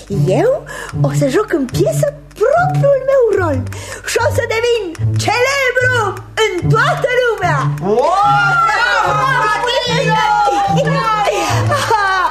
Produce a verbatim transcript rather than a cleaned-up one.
Eu o să joc în piesă propriul meu rol și o să devin celebru în toată lumea. O,